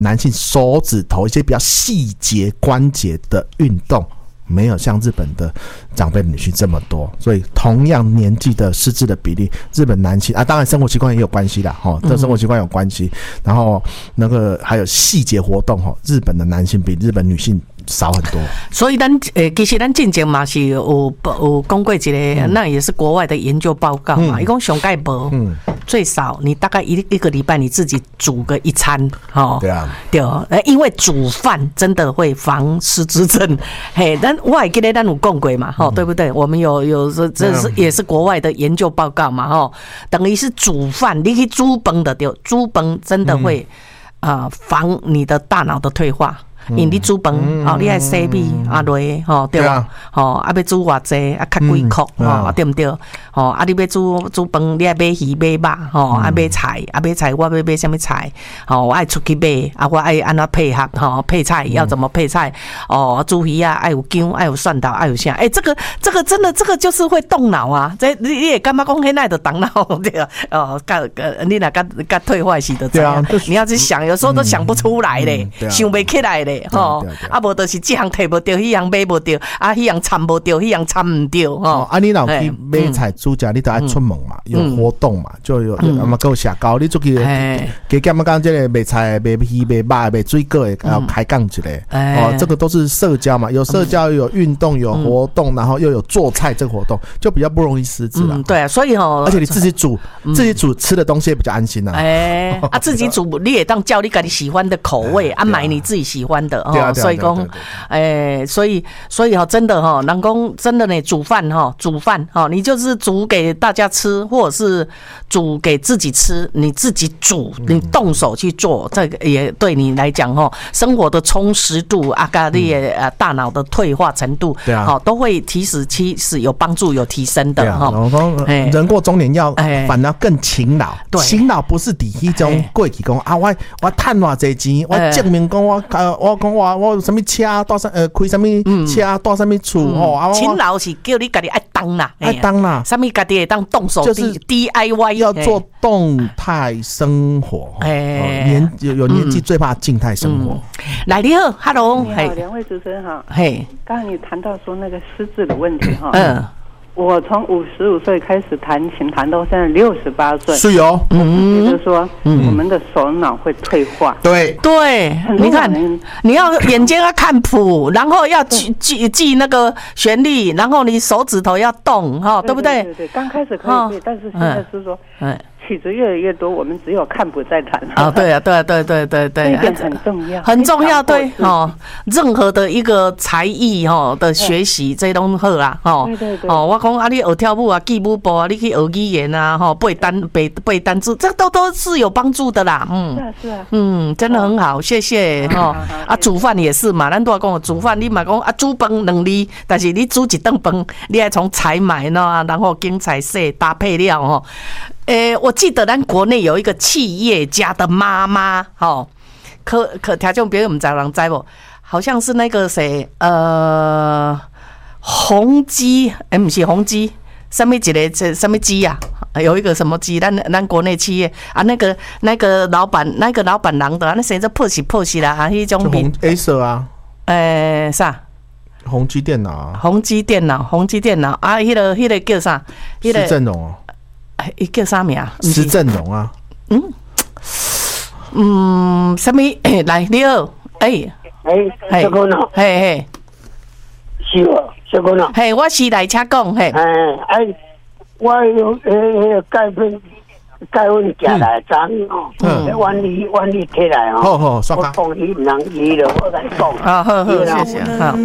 男性手指头一些比较细节关节的运动，没有像日本的长辈女性这么多，所以同样年纪的失智的比例，日本男性当然生活习惯也有关系啦，跟生活习惯有关系，然后那个还有细节活动，日本的男性比日本女性少很多。 所以其实咱进前嘛是有讲过一个，那也是国外的研究报告嘛，伊讲上盖无，最少你大概一个礼拜你自己煮个一餐， 对啊， 对，因为煮饭真的会防失智症，嘿，但我还记得咱有讲过嘛，对不对？我们有这是也是国外的研究报告嘛，等于是煮饭，你去煮饭的对，煮饭真的会防你的大脑的退化。因你煮饭，你爱洗米落，对吧？要煮偌济，较几颗，对不对？你要煮饭，你爱买鱼买肉，买菜，买菜我要买什么菜？我爱出去买，我爱安怎配合？配菜要怎么配菜？煮鱼啊，爱有姜，爱有蒜头，爱有啥？这个真的，这个就是会动脑啊！你也干嘛讲现在的动脑对啊？你哪个退化时的这样？你要去想，有时候都想不出来嘞，想不起来嘞。无就是这样摕无到，迄样买无到，迄样参无到，迄样参唔到。 你若去买菜煮食，你都爱出门嘛，有活动嘛，就有够社交。你出去加减啊，讲这个卖菜、卖鱼、卖肉、卖水果的，还要开讲一下。这个都是社交嘛，有社交，有运动，有活动，然后又有做菜这个活动，就比较不容易失智了。 对啊，所以而且你自己煮吃的东西也比较安心啊。 自己煮你也当叫你自己喜欢的口味买你自己喜欢的。所以讲，所以真的人讲真的呢，煮饭你就是煮给大家吃，或者是煮给自己吃，你自己煮，你动手去做，这个也对你来讲生活的充实度跟你的大脑的退化程度，都会其实有帮助，有提升的人过中年要反而更勤劳，勤劳不是第一种过去讲我赚偌济钱，我证明讲我有什么车到开什么车到什么厝勤劳是叫你家己爱当啦，什么家己会当动手，就是 DIY， 要做动态生活。有年纪最怕静态生活。 来，你好 ，Hello， 你好，两位主持人好。刚刚你谈到说那个失智的问题我从55岁开始弹琴，弹到现在68岁。 是哦， 也就是说，我们的手脑会退化。 对， 你看，你要眼睛要看谱，然后要记那个旋律，然后你手指头要动，对不对？ 对，刚开始可以，但是现在是说，曲子越来越多，我们只有看谱在弹。 对， 这一点很重要， 很重要。对任何的一个才艺的学习，这都好啦。 对， 我讲你学跳舞记舞步你去学语言背单字，这都是有帮助的啦。 是啊， 真的很好，谢谢煮饭也是嘛，咱都讲煮饭，你嘛讲煮饭2字，但是你煮一顿饭，你要从采买呢，然后经采洗搭配料我记得咱国内有一个企业家的妈妈，可听众朋友唔知人知不？好像是那个谁，宏基，不是宏基，什么鸡呀？有一个什么鸡？咱国内企业那个老板人的，那谁在破洗啦？迄种名 Acer 啊， 啥？ 宏基电脑啊， 宏基电脑迄个叫啥？ 施正荣哦。 叫啥名？ 施正荣啊。 什么？来，你好， 小姑娘， 是哦，小姑娘，我是来车讲， 我有改阮家来装碗里摕来好， 我讲伊唔能移了，我甲你讲。 好，谢谢。